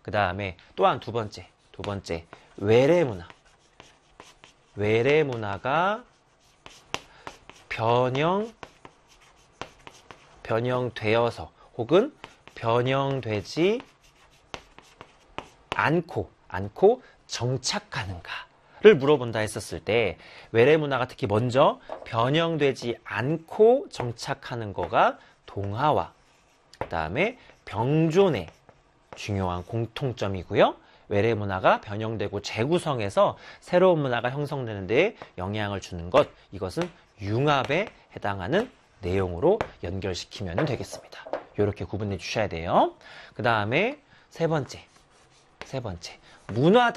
그 다음에 또한 두 번째 외래문화. 외래문화가 변형되어서 혹은 변형되지 않고 정착하는가를 물어본다 했었을 때 외래문화가 특히 먼저 변형되지 않고 정착하는 거가 동화와 그 다음에 병존의 중요한 공통점이고요. 외래문화가 변형되고 재구성해서 새로운 문화가 형성되는 데에 영향을 주는 것, 이것은 융합에 해당하는 내용으로 연결시키면 되겠습니다. 이렇게 구분해 주셔야 돼요. 그 다음에 세 번째 문화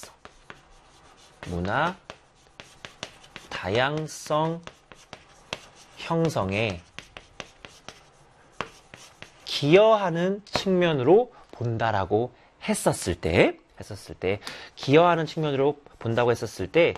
다양성 형성에 기여하는 측면으로 본다라고 했었을 때 기여하는 측면으로 본다고 했었을 때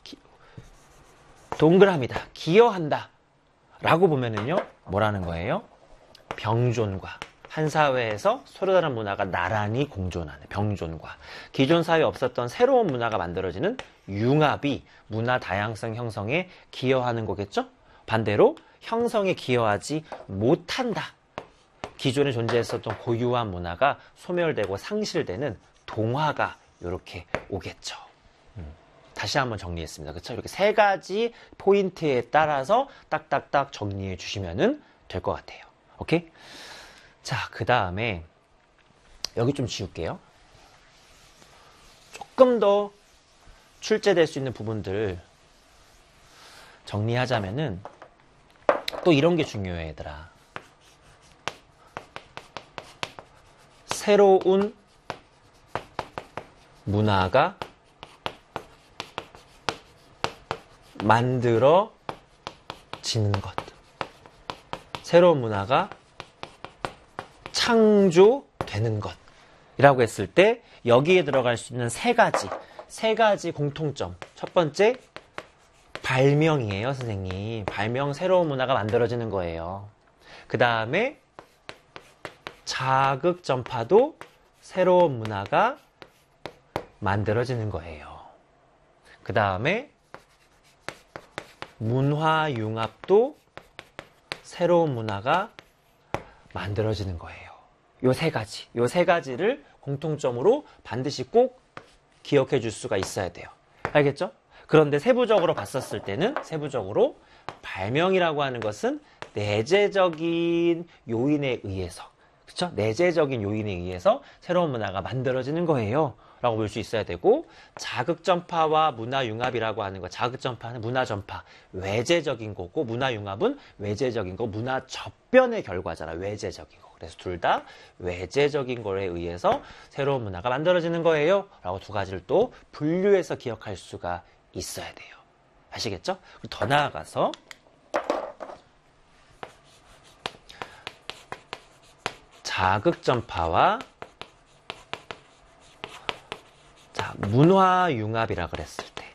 동그라미다, 기여한다 라고 보면은요 뭐라는 거예요? 병존과 한 사회에서 서로 다른 문화가 나란히 공존하는 병존과 기존 사회에 없었던 새로운 문화가 만들어지는 융합이 문화 다양성 형성에 기여하는 거겠죠? 반대로 형성에 기여하지 못한다. 기존에 존재했었던 고유한 문화가 소멸되고 상실되는 동화가 이렇게 오겠죠. 다시 한번 정리했습니다. 그렇죠? 이렇게 세 가지 포인트에 따라서 딱딱딱 정리해 주시면 될 것 같아요. 오케이? 자, 그 다음에 여기 좀 지울게요. 조금 더 출제될 수 있는 부분들 정리하자면은 또 이런 게 중요해, 얘들아. 새로운 문화가 만들어지는 것. 새로운 문화가 창조되는 것이라고 했을 때 여기에 들어갈 수 있는 세 가지 공통점. 첫 번째, 발명이에요, 선생님. 발명, 새로운 문화가 만들어지는 거예요. 그 다음에 자극 전파도 새로운 문화가 만들어지는 거예요. 그 다음에 문화 융합도 새로운 문화가 만들어지는 거예요. 요 세 가지를 공통점으로 반드시 꼭 기억해 줄 수가 있어야 돼요. 알겠죠? 그런데 세부적으로 봤었을 때는 발명이라고 하는 것은 내재적인 요인에 의해서, 그렇죠? 내재적인 요인에 의해서 새로운 문화가 만들어지는 거예요. 라고 볼 수 있어야 되고, 자극전파와 문화융합이라고 하는 거, 자극전파는 문화전파, 외재적인 거고, 문화융합은 외재적인 거, 문화접변의 결과잖아, 외재적인 거. 그래서 둘 다 외재적인 거에 의해서 새로운 문화가 만들어지는 거예요. 라고 두 가지를 또 분류해서 기억할 수가 있어야 돼요. 아시겠죠? 더 나아가서, 자극전파와 문화융합이라 그랬을 때,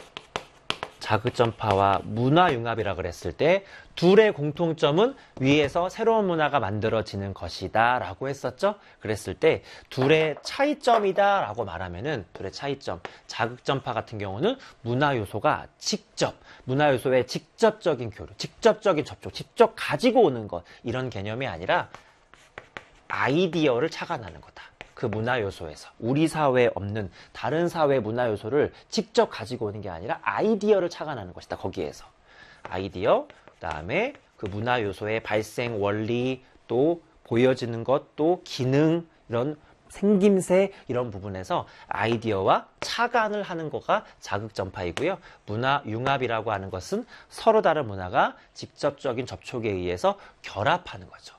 자극전파와 문화융합이라 그랬을 때 둘의 공통점은 위에서 새로운 문화가 만들어지는 것이다 라고 했었죠. 그랬을 때 둘의 차이점이다 라고 말하면은, 둘의 차이점, 자극전파 같은 경우는 문화요소가 문화요소의 직접적인 교류, 직접적인 접촉, 직접 가지고 오는 것, 이런 개념이 아니라 아이디어를 착안하는 거다. 그 문화 요소에서 우리 사회에 없는 다른 사회의 문화 요소를 직접 가지고 오는 게 아니라 아이디어를 착안하는 것이다. 거기에서 아이디어, 그다음에 그 문화 요소의 발생 원리, 또 보여지는 것, 또 기능, 이런 생김새, 이런 부분에서 아이디어와 착안을 하는 거가 자극전파이고요. 문화 융합이라고 하는 것은 서로 다른 문화가 직접적인 접촉에 의해서 결합하는 거죠.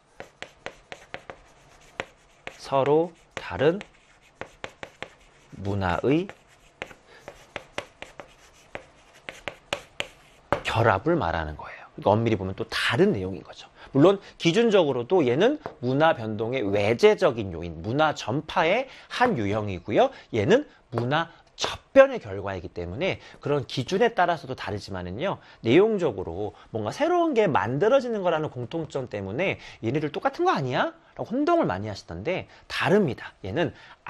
서로 다른 문화의 결합을 말하는 거예요. 그러니까 엄밀히 보면 또 다른 내용인 거죠. 물론 기준적으로도 얘는 문화 변동의 외재적인 요인, 문화 전파의 한 유형이고요. 얘는 문화 접변의 결과이기 때문에 그런 기준에 따라서도 다르지만은요, 내용적으로 뭔가 새로운 게 만들어지는 거라는 공통점 때문에 얘네들 똑같은 거 아니야? 라고 혼동을 많이 하시던데 다릅니다. 얘는